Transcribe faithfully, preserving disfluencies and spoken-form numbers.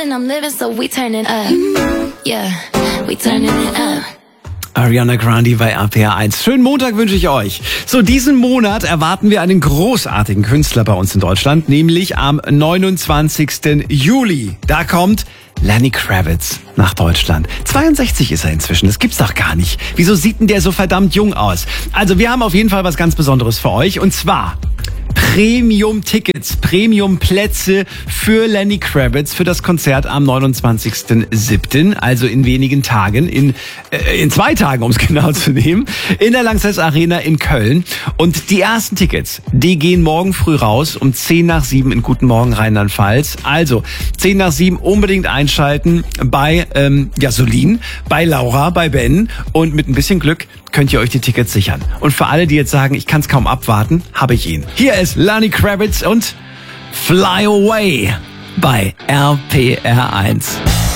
and I'm living, so we turning up. Yeah, we turning it up. Ariana Grande bei R P R eins. Schönen Montag wünsche ich euch. So, diesen Monat erwarten wir einen großartigen Künstler bei uns in Deutschland, nämlich am neunundzwanzigsten Juli. Da kommt Lenny Kravitz nach Deutschland. zweiundsechzig ist er inzwischen, das gibt's doch gar nicht. Wieso sieht denn der so verdammt jung aus? Also, wir haben auf jeden Fall was ganz Besonderes für euch, und zwar Premium-Tickets, Premium-Plätze für Lenny Kravitz für das Konzert am neunundzwanzigsten siebten, also in wenigen Tagen, in, äh, in zwei Tagen, um es genau zu nehmen, in der Lanxess Arena in Köln. Und die ersten Tickets, die gehen morgen früh raus um zehn nach sieben in Guten Morgen Rheinland-Pfalz. Also zehn nach sieben unbedingt einschalten bei ähm, Gasolin, bei Laura, bei Ben, und mit ein bisschen Glück könnt ihr euch die Tickets sichern. Und für alle, die jetzt sagen, ich kann es kaum abwarten, habe ich ihn. Hier ist Lenny Kravitz und Fly Away bei R P R eins.